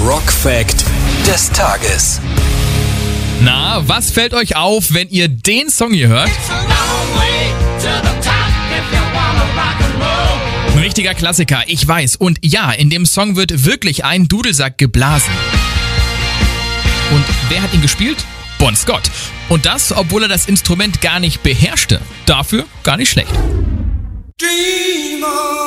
Rock-Fact des Tages. Na, was fällt euch auf, wenn ihr den Song hier hört? Ein richtiger Klassiker, ich weiß. Und ja, in dem Song wird wirklich ein Dudelsack geblasen. Und wer hat ihn gespielt? Bon Scott. Und das, obwohl er das Instrument gar nicht beherrschte. Dafür gar nicht schlecht. Dream on.